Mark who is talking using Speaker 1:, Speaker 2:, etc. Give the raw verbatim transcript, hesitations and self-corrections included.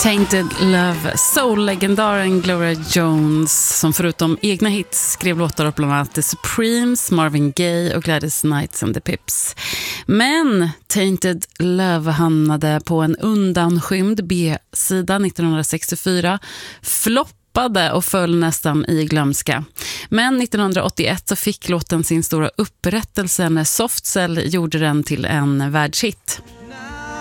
Speaker 1: Tainted Love, soul-legendaren Gloria Jones som förutom egna hits skrev låtar åt bland annat The Supremes, Marvin Gaye och Gladys Knights and the Pips. Men Tainted Love hamnade på en undanskymd B-sida nittonhundrasextiofyra, floppade och föll nästan i glömska. Men nittonhundraåttioett så fick låten sin stora upprättelse när Soft Cell gjorde den till en världshit.